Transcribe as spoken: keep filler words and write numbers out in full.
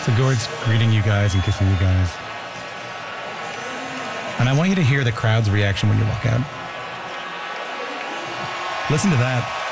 So Gord's greeting you guys and kissing you guys. And I want you to hear the crowd's reaction when you walk out. Listen to that.